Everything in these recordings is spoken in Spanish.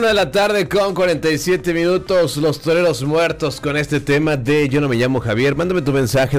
1 de la tarde con 47 minutos. Los toreros muertos con este tema de Yo no me llamo Javier. Mándame tu mensaje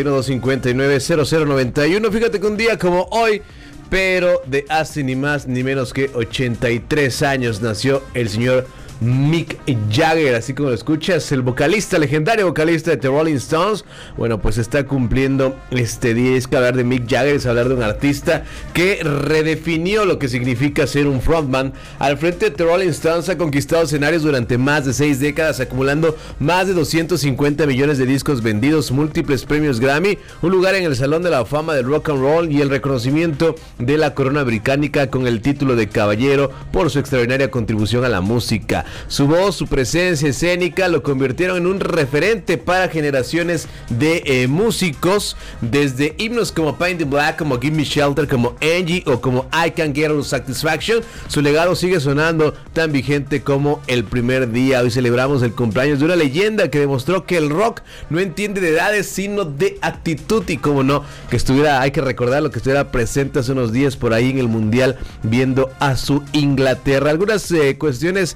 271-259-0091. Fíjate que un día como hoy, pero de hace ni más ni menos que 83 años, nació el señor Mick Jagger, así como lo escuchas, el vocalista, legendario vocalista de The Rolling Stones. Bueno, pues está cumpliendo este día. Es que hablar de Mick Jagger es hablar de un artista que redefinió lo que significa ser un frontman. Al frente de The Rolling Stones ha conquistado escenarios durante más de 6 décadas, acumulando más de 250 millones de discos vendidos, múltiples premios Grammy, un lugar en el Salón de la Fama del Rock and Roll y el reconocimiento de la corona británica con el título de caballero por su extraordinaria contribución a la música. Su voz, su presencia escénica lo convirtieron en un referente para generaciones de músicos, desde himnos como Paint in Black, como Give Me Shelter, como Angie o como I Can't Get No Satisfaction. Su legado sigue sonando tan vigente como el primer día. Hoy celebramos el cumpleaños de una leyenda que demostró que el rock no entiende de edades sino de actitud, y como no, que estuviera, hay que recordar lo que estuviera presente hace unos días por ahí en el Mundial viendo a su Inglaterra. Algunas cuestiones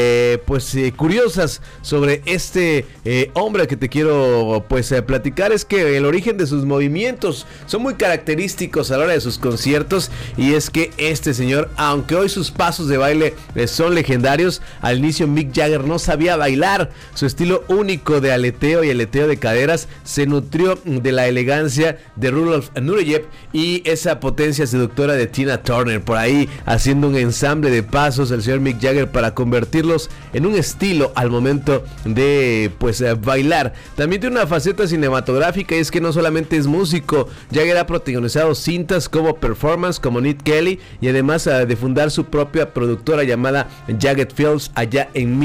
curiosas sobre este hombre que te quiero platicar es que el origen de sus movimientos son muy característicos a la hora de sus conciertos, y es que este señor, aunque hoy sus pasos de baile son legendarios, al inicio Mick Jagger no sabía bailar. Su estilo único de aleteo y aleteo de caderas se nutrió de la elegancia de Rudolf Nureyev y esa potencia seductora de Tina Turner, por ahí haciendo un ensamble de pasos el señor Mick Jagger para convertirlos en un estilo al momento de bailar. También tiene una faceta cinematográfica, y es que no solamente es músico. Jagger ha protagonizado cintas como Performance, como Need Kelly, y además de fundar su propia productora llamada Jagged Films allá en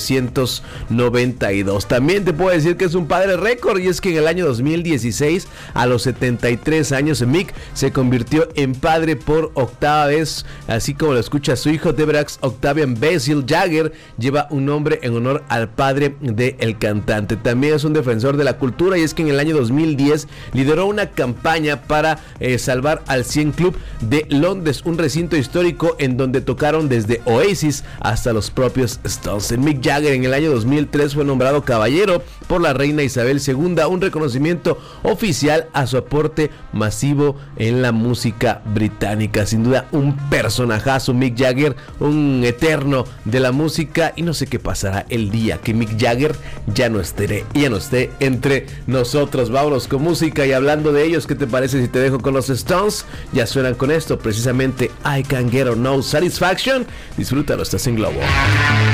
1992. También te puedo decir que es un padre récord, y es que en el año 2016, a los 73 años, Mick se convirtió en padre por octava vez, así como lo escucha su hijo Debrax Octavian Basil Jagger. Lleva un nombre en honor al padre del cantante. También es un defensor de la cultura, y es que en el año 2010 lideró una campaña para salvar al 100 Club de Londres, un recinto histórico en donde tocaron desde Oasis hasta los propios Stones. Mick Jagger en el año 2003 fue nombrado caballero por la reina Isabel II, un reconocimiento oficial a su aporte masivo en la música británica. Sin duda un personajazo Mick Jagger, un eterno de la música, y no sé qué pasará el día que Mick Jagger ya no esté entre nosotros. Vámonos con música, y hablando de ellos, ¿qué te parece si te dejo con los Stones? Ya suenan con esto, precisamente I Can't Get No Satisfaction. Disfrútalo, estás en Globo.